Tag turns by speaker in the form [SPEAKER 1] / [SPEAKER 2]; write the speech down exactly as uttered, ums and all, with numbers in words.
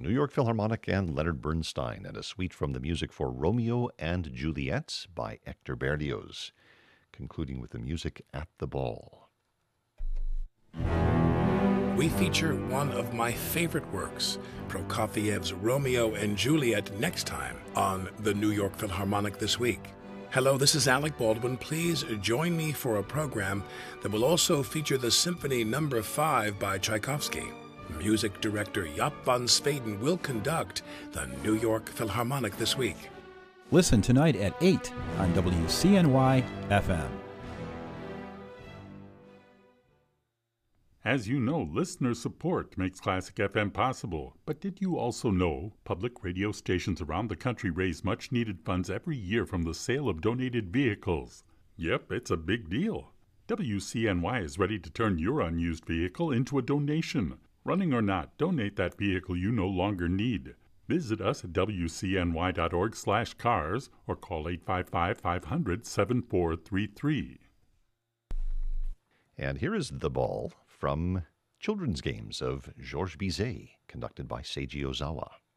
[SPEAKER 1] New York Philharmonic and Leonard Bernstein, and a suite from the music for Romeo and Juliet by Hector Berlioz, concluding with the music at the ball.
[SPEAKER 2] We feature one of my favorite works, Prokofiev's Romeo and Juliet, next time on the New York Philharmonic This Week. Hello, this is Alec Baldwin. Please join me for a program that will also feature the Symphony Number five by Tchaikovsky. Music director Jaap van Zweden will conduct the New York Philharmonic This Week.
[SPEAKER 3] Listen tonight at eight on W C N Y F M.
[SPEAKER 4] As you know, listener support makes Classic F M possible. But did you also know public radio stations around the country raise much-needed funds every year from the sale of donated vehicles? Yep, it's a big deal. W C N Y is ready to turn your unused vehicle into a donation. Running or not, donate that vehicle you no longer need. Visit us at W C N Y dot org slash cars or call eight five five, five hundred, seven four three three.
[SPEAKER 1] And here is The Ball from Children's Games of Georges Bizet, conducted by Seiji Ozawa.